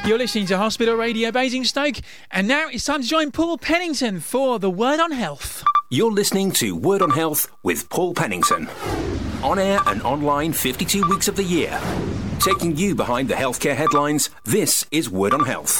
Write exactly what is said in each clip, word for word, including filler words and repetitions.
You're listening to Hospital Radio Basingstoke, and now it's time to join Paul Pennington for the Word on Health. You're listening to Word on Health with Paul Pennington. On air and online fifty-two weeks of the year. Taking you behind the healthcare headlines, this is Word on Health.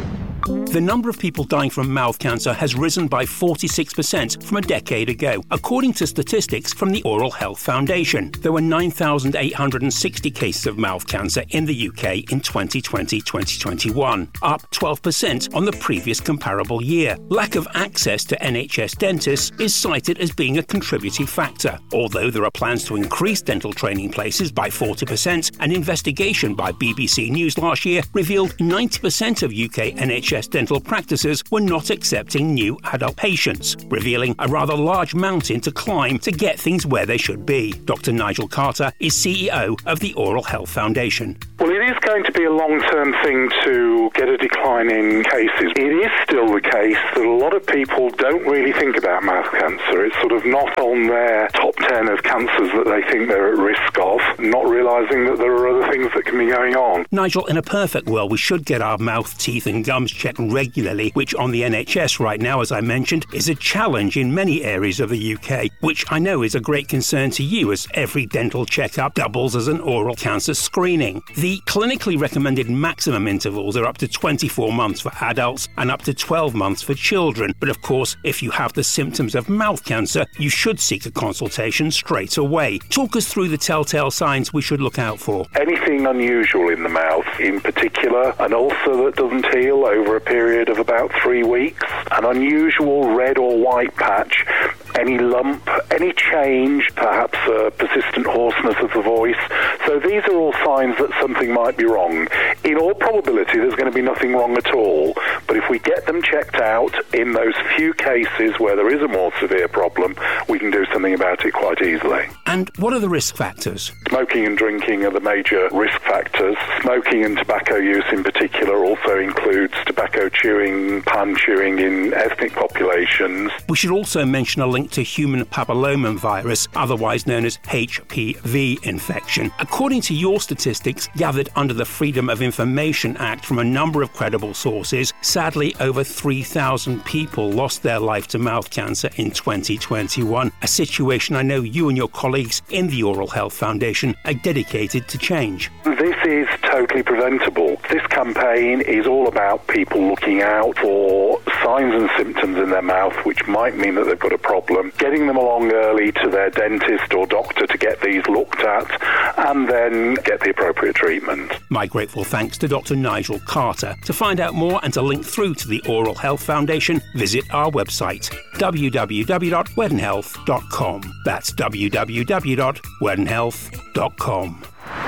The number of people dying from mouth cancer has risen by forty-six percent from a decade ago, according to statistics from the Oral Health Foundation. There were nine thousand eight hundred sixty cases of mouth cancer in the U K in twenty twenty to twenty twenty-one, up twelve percent on the previous comparable year. Lack of access to N H S dentists is cited as being a contributing factor. Although there are plans to increase dental training places by forty percent, an investigation by B B C News last year revealed ninety percent of U K N H S dental practices were not accepting new adult patients, revealing a rather large mountain to climb to get things where they should be. Doctor Nigel Carter is C E O of the Oral Health Foundation. Well, it is going to be a long-term thing to get a decline in cases. It is still the case that a lot of people don't really think about mouth cancer. It's sort of not on their top ten of cancers that they think they're at risk of, not realising that there are other things that can be going on. Nigel, in a perfect world, we should get our mouth, teeth and gums checked regularly, which on the N H S right now, as I mentioned, is a challenge in many areas of the U K, which I know is a great concern to you, as every dental checkup doubles as an oral cancer screening. The clinically recommended maximum intervals are up to twenty-four months for adults and up to twelve months for children. But of course, if you have the symptoms of mouth cancer, you should seek a consultation straight away. Talk us through the telltale signs we should look out for. Anything unusual in the mouth in particular, an ulcer that doesn't heal over a period of about three weeks, an unusual red or white patch, any lump, any change, perhaps a persistent hoarseness of the voice. So these are all signs that something might be wrong. In all probability, there's going to be nothing wrong at all. But if we get them checked out in those few cases where there is a more severe problem, we can do something about it quite easily. And what are the risk factors? Smoking and drinking are the major risk factors. Smoking and tobacco use in particular also includes tobacco chewing, pan chewing in ethnic populations. We should also mention a link to human papillomavirus, otherwise known as H P V infection. According to your statistics gathered under the Freedom of Information Act from a number of credible sources, sadly over three thousand people lost their life to mouth cancer in twenty twenty-one, a situation I know you and your colleagues in the Oral Health Foundation are dedicated to change. This is totally preventable. This campaign is all about people looking out for signs and symptoms in their mouth which might mean that they've got a problem, getting them along early to their dentist or doctor to get these looked at, and then get the appropriate treatment. My grateful thanks to Doctor Nigel Carter. To find out more and to link through to the Oral Health Foundation, visit our website, w w w dot werden health dot com. That's w w w dot werden health dot com.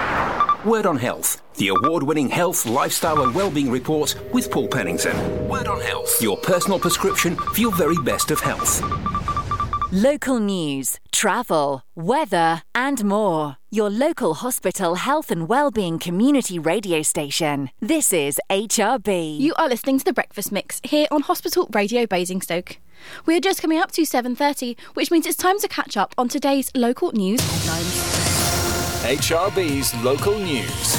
Word on Health, the award-winning health, lifestyle and wellbeing report with Paul Pennington. Word on Health, your personal prescription for your very best of health. Local news, travel, weather and more. Your local hospital health and wellbeing community radio station. This is H R B. You are listening to The Breakfast Mix here on Hospital Radio Basingstoke. We are just coming up to seven thirty, which means it's time to catch up on today's local news headlines. H R B's local news.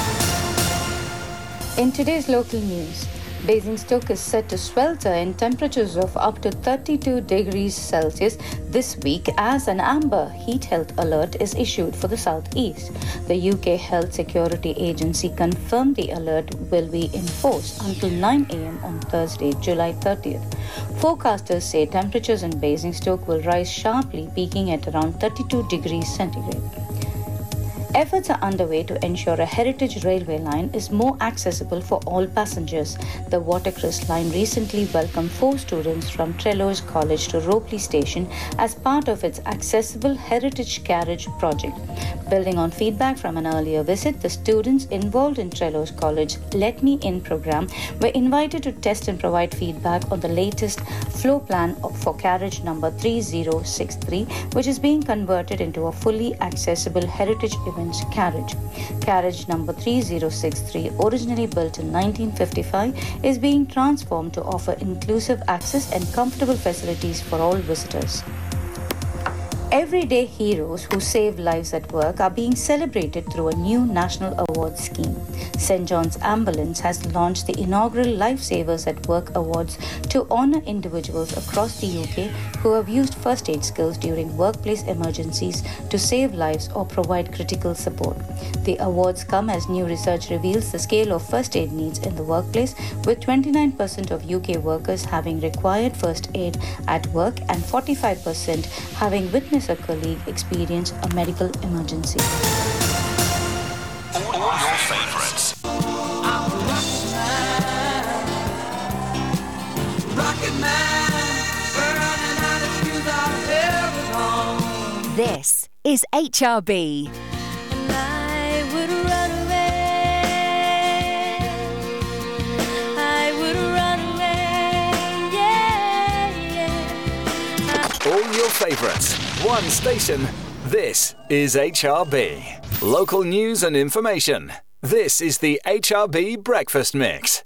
In today's local news, Basingstoke is set to swelter in temperatures of up to thirty-two degrees Celsius this week as an amber heat health alert is issued for the southeast. The U K Health Security Agency confirmed the alert will be enforced until nine a.m. on Thursday, July thirtieth. Forecasters say temperatures in Basingstoke will rise sharply, peaking at around thirty-two degrees centigrade. Efforts are underway to ensure a heritage railway line is more accessible for all passengers. The Watercress line recently welcomed four students from Trelaw's College to Ropley Station as part of its Accessible Heritage Carriage project. Building on feedback from an earlier visit, the students involved in Trelaw's College Let Me In program were invited to test and provide feedback on the latest floor plan for carriage number three zero six three, which is being converted into a fully accessible heritage event carriage. Carriage number three zero six three, originally built in nineteen fifty-five, is being transformed to offer inclusive access and comfortable facilities for all visitors. Every Everyday heroes who save lives at work are being celebrated through a new national award scheme. Saint John's Ambulance has launched the inaugural Lifesavers at Work Awards to honour individuals across the U K who have used first aid skills during workplace emergencies to save lives or provide critical support. The awards come as new research reveals the scale of first aid needs in the workplace, with twenty-nine percent of U K workers having required first aid at work and forty-five percent having witnessed a colleague experience a medical emergency. All your favourites. This is H R B. All your favourites. One station. This is H R B. Local news and information. This is the H R B Breakfast Mix.